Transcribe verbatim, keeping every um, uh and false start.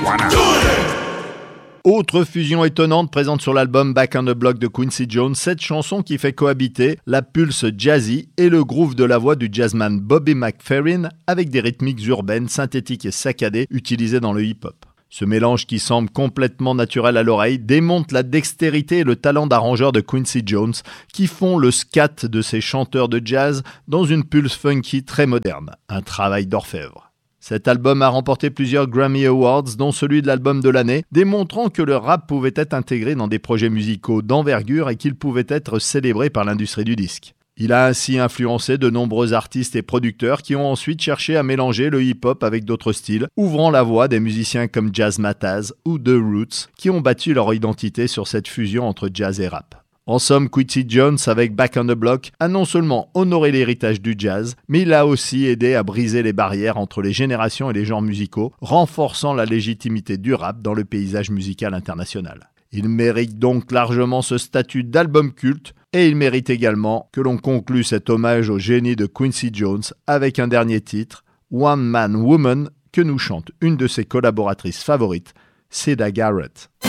marijuana. Autre fusion étonnante présente sur l'album Back on the Block de Quincy Jones, cette chanson qui fait cohabiter la pulse jazzy et le groove de la voix du jazzman Bobby McFerrin avec des rythmiques urbaines, synthétiques et saccadées utilisées dans le hip-hop. Ce mélange qui semble complètement naturel à l'oreille démontre la dextérité et le talent d'arrangeur de Quincy Jones qui font le scat de ces chanteurs de jazz dans une pulse funky très moderne, un travail d'orfèvre. Cet album a remporté plusieurs Grammy Awards, dont celui de l'album de l'année, démontrant que le rap pouvait être intégré dans des projets musicaux d'envergure et qu'il pouvait être célébré par l'industrie du disque. Il a ainsi influencé de nombreux artistes et producteurs qui ont ensuite cherché à mélanger le hip-hop avec d'autres styles, ouvrant la voie des musiciens comme Jazz Mattaz ou The Roots, qui ont bâti leur identité sur cette fusion entre jazz et rap. En somme, Quincy Jones, avec Back on the Block, a non seulement honoré l'héritage du jazz, mais il a aussi aidé à briser les barrières entre les générations et les genres musicaux, renforçant la légitimité du rap dans le paysage musical international. Il mérite donc largement ce statut d'album culte, et il mérite également que l'on conclue cet hommage au génie de Quincy Jones avec un dernier titre, One Man Woman, que nous chante une de ses collaboratrices favorites, Siedah Garrett.